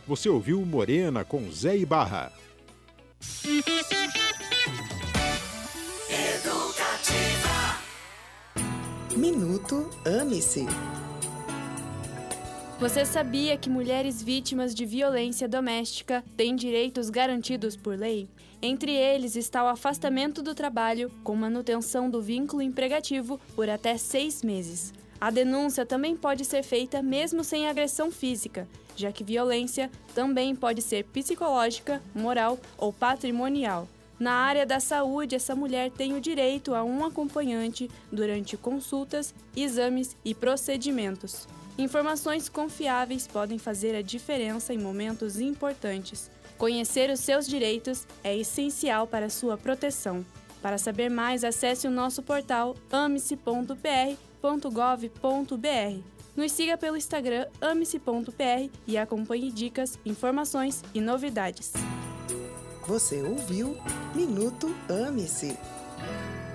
Você ouviu Morena com Zé Ibarra. Minuto Ame-se. Você sabia que mulheres vítimas de violência doméstica têm direitos garantidos por lei? Entre eles está o afastamento do trabalho com manutenção do vínculo emregativo por até 6 meses. A denúncia também pode ser feita mesmo sem agressão física, já que violência também pode ser psicológica, moral ou patrimonial. Na área da saúde, essa mulher tem o direito a um acompanhante durante consultas, exames e procedimentos. Informações confiáveis podem fazer a diferença em momentos importantes. Conhecer os seus direitos é essencial para a sua proteção. Para saber mais, acesse o nosso portal ame-se.pr.gov.br. Nos siga pelo Instagram ame-se.pr e acompanhe dicas, informações e novidades. Você ouviu Minuto Ame-se.